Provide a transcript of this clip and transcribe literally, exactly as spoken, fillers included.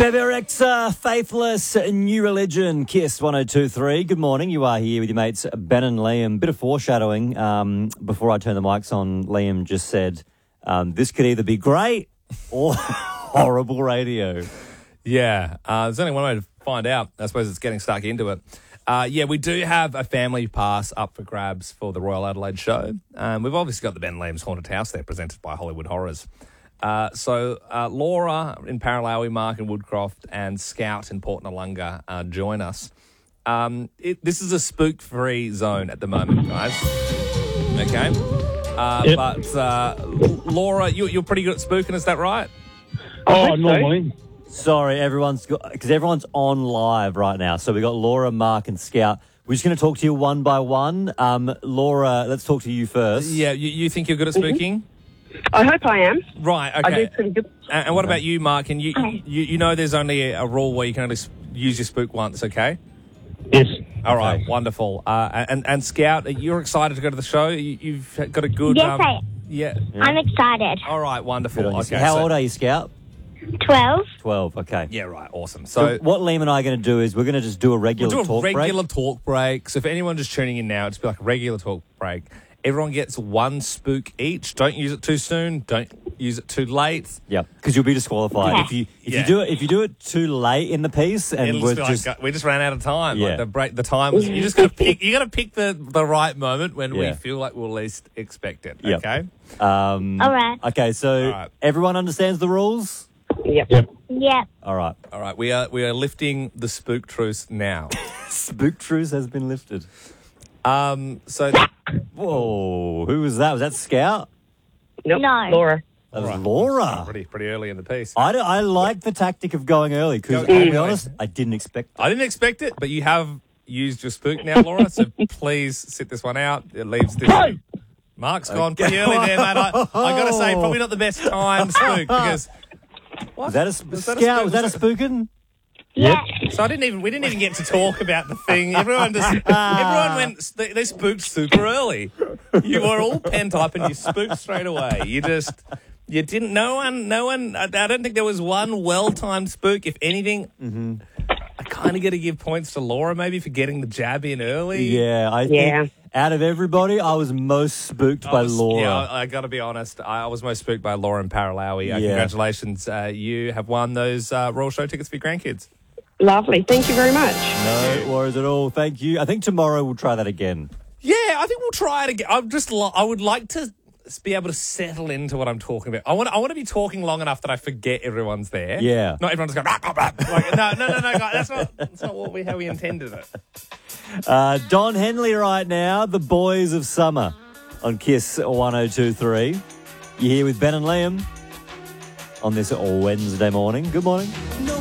Bebe Rexha, Faithless, New Religion, Kiss one oh two point three. Good morning. You are here with your mates Ben and Liam. Bit of foreshadowing. Um, before I turn the mics on, Liam just said, um, this could either be great or horrible radio. Yeah, uh, there's only one way to find out. I suppose it's getting stuck into it. Uh, yeah, we do have a family pass up for grabs for the Royal Adelaide show. Um, we've obviously got the Ben Liam's Haunted House there, presented by Hollywood Horrors. Uh, so uh, Laura in Paralowie, Mark in Woodcroft, and Scout in Port Noarlunga uh, join us. Um, it, this is a spook-free zone at the moment, guys. Okay? Uh, Yep. But uh, Laura, you, you're pretty good at spooking, is that right? Oh, so. normally. Sorry, everyone's got, because everyone's on live right now. So we got Laura, Mark, and Scout. We're just going to talk to you one by one. Um, Laura, let's talk to you first. Yeah, you, you think you're good at spooking? I hope I am. Right, okay. I do pretty good. And, and what about you, Mark? And you, you, you know there's only a, a rule where you can only s- use your spook once, okay? Yes. All right, wonderful. Uh, and, and Scout, you're excited to go to the show? You, you've got a good... Yes, um, I Yeah. I'm excited. All right, wonderful. Good on you. Okay, How so- old are you, Scout? Twelve. twelve, okay. Yeah, right, awesome. So, So, what Liam and I are going to do is we're going to just do a regular we'll do a talk regular break. talk break. So if anyone just tuning in now, it's be like a regular talk break. Everyone gets one spook each. Don't use it too soon. Don't use it too late. Yeah, because you'll be disqualified Okay. if you if Yeah. you do it if you do it too late in the piece, and It'll we're just be just like, uh, we just ran out of time. Yeah. Like the break, the time was. You just got to pick. You got to pick the, the right moment when we Yeah. feel like we'll least expect it. Yep. Okay. um, All right. okay. So All right. everyone understands the rules. Yep. Yep. Yep. All right, All right. We are we are lifting the spook truce now. spook truce has been lifted. um. So Whoa, who was that? Was that Scout? Nope. No. Laura. That was Right. Laura. pretty pretty early in the piece. I, don't- I like the tactic of going early because Go- I'll be Mm. honest, I didn't expect. I didn't expect it, but you have used your spook now, Laura. So please sit this one out. It leaves this. Mark's gone pretty early there, mate. I, I got to say, probably not the best time spook because. What? Was that a sp- Was that a Scout? spook? Was that a Was that- spookin'? Yeah. So I didn't even we didn't even get to talk about the thing. Everyone just everyone went they, they spooked super early. You were all pent up and you spooked straight away. You just you didn't no one no one I, I don't think there was one well timed spook. If anything, Mm-hmm. I kind of got to give points to Laura maybe for getting the jab in early. Yeah, I Yeah. think out of everybody, I was most spooked I by was- Laura. Yeah, I, I got to be honest. I, I was most spooked by Laura and Paralowie. Uh, Yeah. Congratulations, uh, you have won those uh, Royal Show tickets for your grandkids. Lovely. Thank you very much. No worries at all. Thank you. I think tomorrow we'll try that again. Yeah, I think we'll try it again. I'm just, li- I would like to s- be able to settle into what I'm talking about. I want, I want to be talking long enough that I forget everyone's there. Yeah. Not everyone's going. Rah, rah, rah. Like, no, no, no, no, guys, that's not, that's not what we, how we intended it. Uh, Don Henley right now, the Boys of Summer on Kiss one oh two point three. You're here with Ben and Liam on this Wednesday morning. Good morning. No